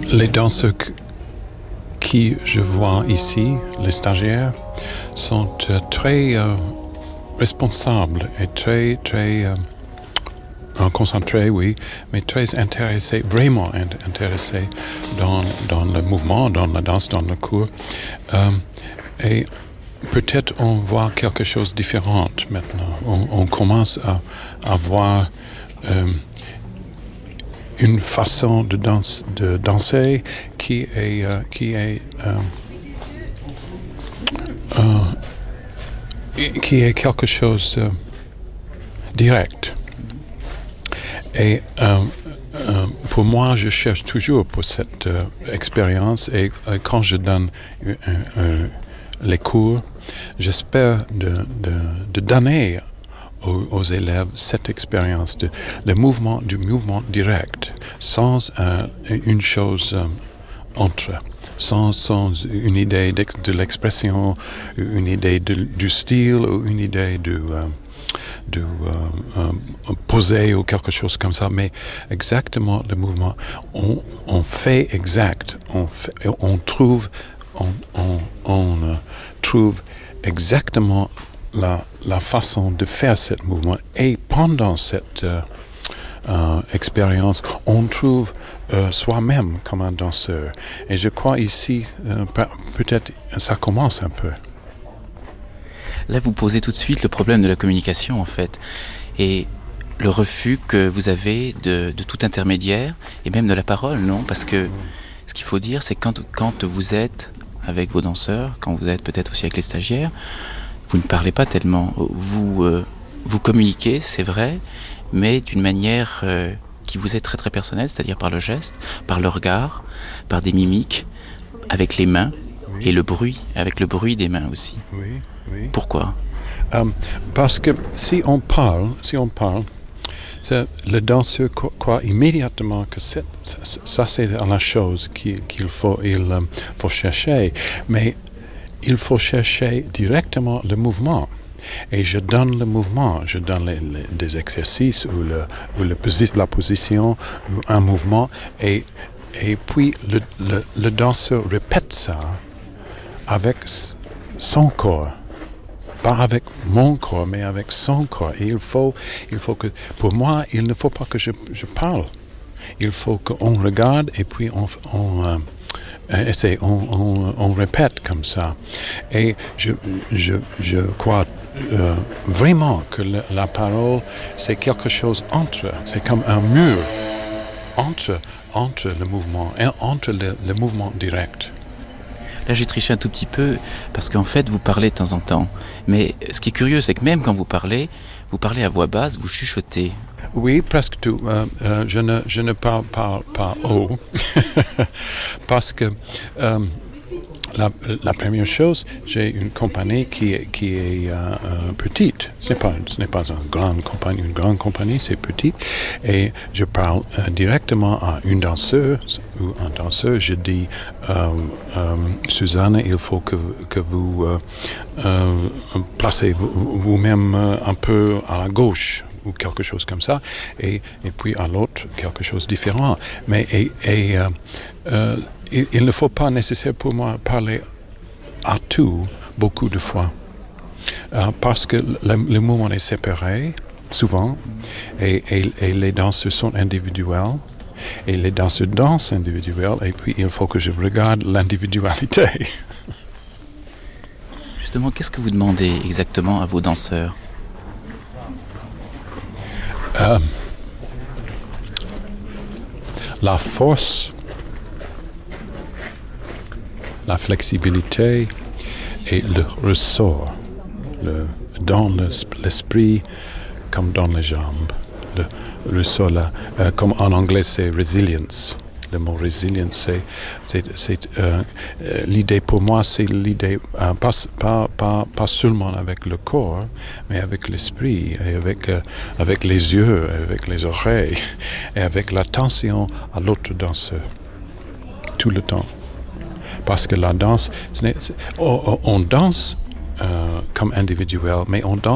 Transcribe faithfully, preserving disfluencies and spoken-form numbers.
Les danseurs qui je vois ici, les stagiaires, sont euh, très euh, responsables et très, très euh, concentrés, oui, mais très intéressés, vraiment intéressés dans, dans le mouvement, dans la danse, dans le cours. Euh, et peut-être on voit quelque chose de différent maintenant. On, on commence à, à voir euh, une façon de, danse, de danser qui est, euh, qui est, euh, euh, qui est quelque chose de euh, direct. Et euh, euh, pour moi, je cherche toujours pour cette euh, expérience. Et euh, quand je donne euh, euh, les cours, j'espère de, de, de donner aux, aux élèves cette expérience de le mouvement du mouvement direct, sans euh, une chose euh, entre, sans, sans une idée de l'expression, une idée de, du style ou une idée de euh, de euh, euh, poser ou quelque chose comme ça, mais exactement le mouvement. On, on fait exact, on, fait, on trouve, on, on, on euh, trouve exactement la, la façon de faire ce mouvement. Et pendant cette euh, euh, expérience, on trouve euh, soi-même comme un danseur. Et je crois ici, euh, peut-être ça commence un peu. Là, vous posez tout de suite le problème de la communication, en fait, et le refus que vous avez de, de tout intermédiaire, et même de la parole, non? Parce que ce qu'il faut dire, c'est que quand, quand vous êtes avec vos danseurs, quand vous êtes peut-être aussi avec les stagiaires, vous ne parlez pas tellement. Vous, euh, vous communiquez, c'est vrai, mais d'une manière euh, qui vous est très très personnelle, c'est-à-dire par le geste, par le regard, par des mimiques, avec les mains, oui. Et le bruit, avec le bruit des mains aussi. Oui. Oui. Pourquoi? euh, Parce que si on parle, si on parle, le danseur croit immédiatement que c'est, ça, ça c'est la chose qu'il, qu'il faut, il, um, faut chercher. Mais il faut chercher directement le mouvement. Et je donne le mouvement, je donne les, les, des exercices ou, le, ou le, la position ou un mouvement. Et, et puis le, le, le danseur répète ça avec son corps. Pas avec mon corps, mais avec son corps. Et il faut, il faut que, pour moi, il ne faut pas que je, je parle. Il faut qu'on regarde et puis on, on euh, essaie, on, on, on répète comme ça. Et je, je, je crois euh, vraiment que le, la parole, c'est quelque chose entre, c'est comme un mur entre, entre le mouvement, et entre le, le mouvement direct. Là, j'ai triché un tout petit peu parce qu'en fait, vous parlez de temps en temps. Mais ce qui est curieux, c'est que même quand vous parlez, vous parlez à voix basse, vous chuchotez. Oui, presque tout. Euh, euh, je, ne, je ne parle pas, pas haut parce que euh, la, la première chose, j'ai une compagnie qui est, qui est euh, euh, petite. Ce n'est pas, ce n'est pas une grande compagnie. Une grande compagnie, c'est petit. Et je parle euh, directement à une danseuse ou un danseur. Je dis, euh, euh, Suzanne, il faut que, que vous euh, euh, placez vous-même un peu à la gauche ou quelque chose comme ça, et, et puis à l'autre, quelque chose de différent. Mais et, et, euh, euh, il, il ne faut pas nécessairement pour moi parler à tout beaucoup de fois, euh, parce que le, le mouvement est séparé, souvent, et, et, et les danseurs sont individuels, et les danseurs dansent individuels, et puis il faut que je regarde l'individualité. Justement, qu'est-ce que vous demandez exactement à vos danseurs ? Euh, la force, la flexibilité et le ressort, le, dans le, l'esprit comme dans les jambes. Le ressort, là, euh, comme en anglais c'est resilience. Le mot résilience, c'est, c'est, c'est euh, euh, l'idée pour moi, c'est l'idée euh, pas, pas, pas, pas seulement avec le corps, mais avec l'esprit, et avec, euh, avec les yeux, avec les oreilles, et avec l'attention à l'autre danseur, tout le temps. Parce que la danse, ce n'est, c'est, on, on danse euh, comme individuel, mais on danse